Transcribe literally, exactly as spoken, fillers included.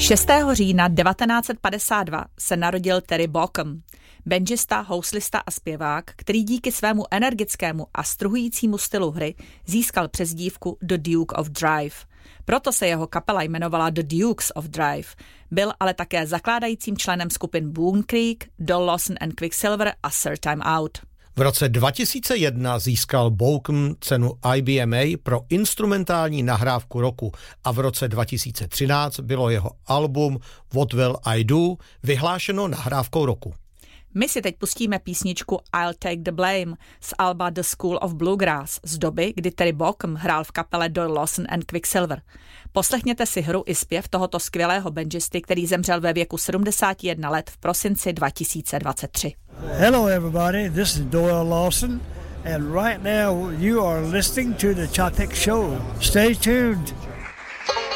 šestého října devatenáct set padesát dva se narodil Terry Boekum, banjista, houslista a zpěvák, který díky svému energickému a struhujícímu stylu hry získal přezdívku The Duke of Drive. Proto se jeho kapela jmenovala The Dukes of Drive. Byl ale také zakládajícím členem skupin Boone Creek, Doll Lawson and Quicksilver a Sir Time Out. V roce dva tisíce jedna získal Boekum cenu I B M A pro instrumentální nahrávku roku a v roce dva tisíce třináct bylo jeho album What Will I Do vyhlášeno nahrávkou roku. My si teď pustíme písničku I'll Take the Blame z alba The School of Bluegrass z doby, kdy Terry Boekum hrál v kapele Doll Lawson and Quicksilver. Poslechněte si hru i zpěv tohoto skvělého banjisty, který zemřel ve věku sedmdesáti jednoho let v prosinci dva tisíce dvacet tři. Hello everybody, this is Doyle Lawson and right now you are listening to the Chotek Show. Stay tuned.